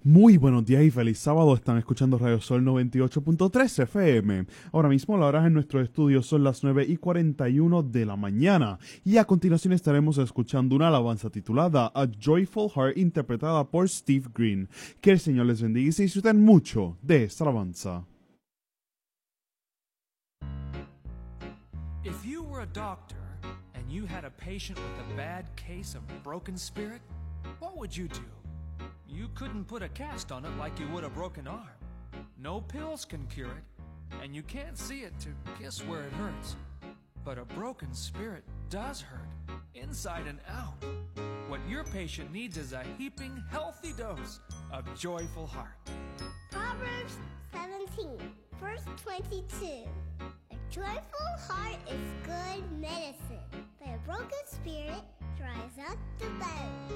Muy buenos días y feliz sábado. Están escuchando Radio Sol 98.3 FM. Ahora mismo la hora en nuestro estudio son las 9:41 de la mañana. Y a continuación estaremos escuchando una alabanza titulada A Joyful Heart, interpretada por Steve Green. Que el Señor les bendiga y se disfruten mucho de esta alabanza. If you were a doctor and you had a patient with a bad case of broken spirit, what would you do? You couldn't put a cast on it like you would a broken arm. No pills can cure it, and you can't see it to kiss where it hurts. But a broken spirit does hurt, inside and out. What your patient needs is a heaping, healthy dose of Joyful Heart. Proverbs 17, verse 22. A joyful heart is good medicine, but a broken spirit dries up the bone.